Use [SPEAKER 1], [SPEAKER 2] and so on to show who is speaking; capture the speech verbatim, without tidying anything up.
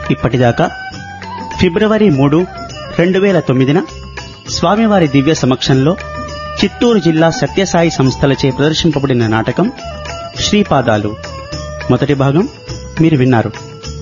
[SPEAKER 1] ఇప్పటిదాకా ఫిబ్రవరి మూడు రెండు వేల తొమ్మిదిన స్వామివారి దివ్య సమక్షంలో చిత్తూరు జిల్లా సత్యసాయి సంస్థలచే ప్రదర్శింపబడిన నాటకం శ్రీపాదాలు మొదటి భాగం మీరు విన్నారు.